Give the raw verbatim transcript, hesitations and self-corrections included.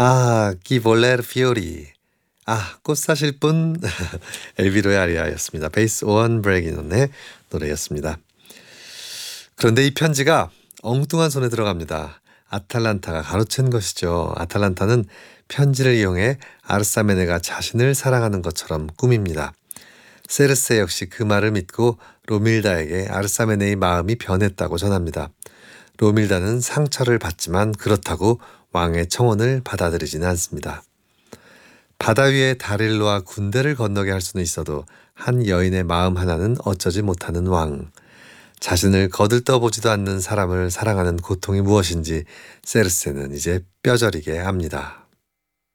아, 기볼레르 피오리. 아, 꽃 사실 분 엘비로의 아리아였습니다. 베이스 오원 브레기논의 노래였습니다. 그런데 이 편지가 엉뚱한 손에 들어갑니다. 아탈란타가 가로챈 것이죠. 아탈란타는 편지를 이용해 아르사메네가 자신을 사랑하는 것처럼 꾸밉니다. 세르세 역시 그 말을 믿고 로밀다에게 아르사메네의 마음이 변했다고 전합니다. 로밀다는 상처를 받지만 그렇다고 왕의 청혼을 받아들이지는 않습니다. 바다 위에 달을 놓아 군대를 건너게 할 수는 있어도 한 여인의 마음 하나는 어쩌지 못하는 왕. 자신을 거들떠보지도 않는 사람을 사랑하는 고통이 무엇인지 세르세는 이제 뼈저리게 압니다.